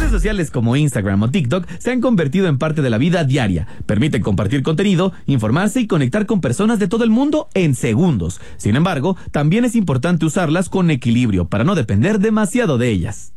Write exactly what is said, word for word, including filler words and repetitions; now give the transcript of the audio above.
redes sociales como Instagram o TikTok se han convertido en parte de la vida diaria. Permiten compartir contenido, informarse y conectar con personas de todo el mundo en segundos. Sin embargo, también es importante usarlas con equilibrio para no depender demasiado de ellas.